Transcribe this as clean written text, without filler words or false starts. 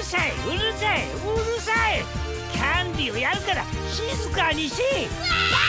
さいうるさいうるさい。キャンディーをやるから静かにし。